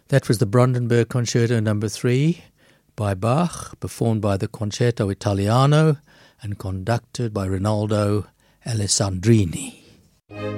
That was the Brandenburg Concerto No. 3 by Bach, performed by the Concerto Italiano and conducted by Rinaldo Alessandrini.